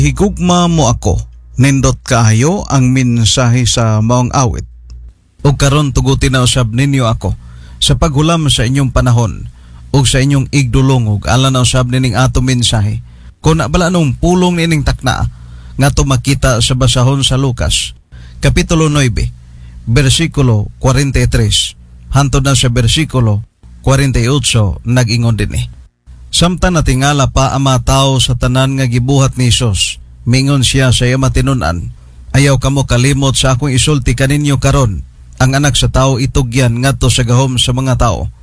Higugma mo ako, nindot kaayo ang mensahe sa maong awit. O karon tugutin na usab ninyo ako sa paghulam sa inyong panahon o sa inyong igdulong ug ala na usab nining ato mensahe. Kung nabala nung pulong nining takna nga to makita sa basahon sa Lucas, Kapitulo 9, versikulo 43, hantod na sa versikulo 48, nag-ingon din Samtang natingala pa ang mga tao sa tanan nga gibuhat ni Hesus, mingon siya sa iya matinunan, ayaw kamo kalimot sa akong isulti kaninyo karon, ang anak sa tao itugyan ngadto sa gahom sa mga tao.